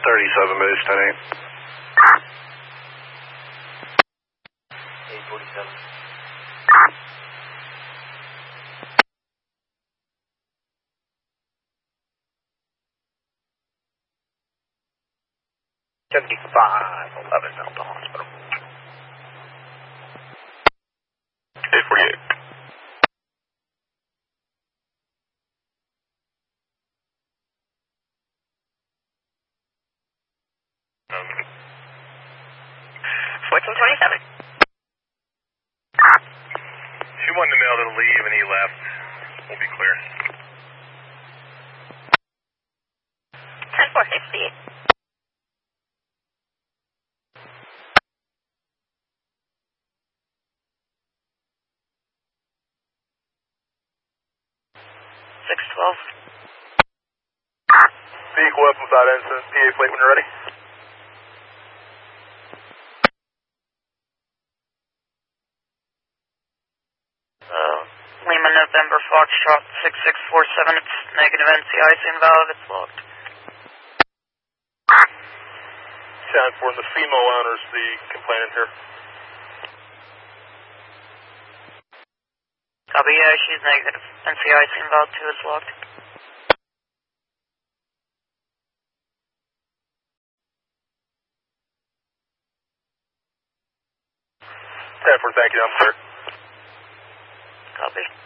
37 Moose, 10-8. 847. Delta Hospital. 848. Fortune 27. She wanted the male to leave and he left. We'll be clear. 10-468. Vehicle up without incident. PA plate when you're ready. Lima November Foxtrot 6647. It's negative NCI invalid. It's locked. Sound for the female owner's the complainant here. Copy, yeah, she's negative. NCI invalid too. It's locked. 10-4, thank you, I'm clear. Copy.